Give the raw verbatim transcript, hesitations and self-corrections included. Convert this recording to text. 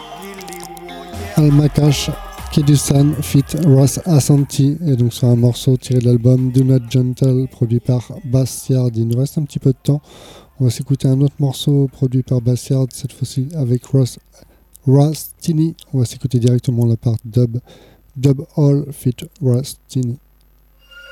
Almakash Kidusan fit Ross Asanti, et donc c'est un morceau tiré de l'album Do Not Gentle produit par Bastard. Il nous reste un petit peu de temps, on va s'écouter un autre morceau produit par Bastard, cette fois-ci avec Ross Rastini. On va s'écouter directement la part dub Dub All fit Rastini.